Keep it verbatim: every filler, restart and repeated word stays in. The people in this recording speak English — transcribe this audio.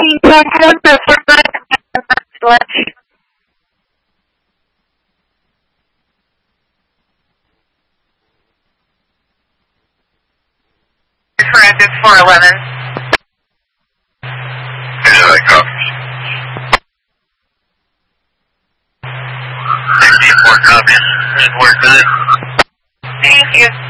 Francis four eleven. Yeah, that comes. sixty-four copies. Good work, guys. Thank you.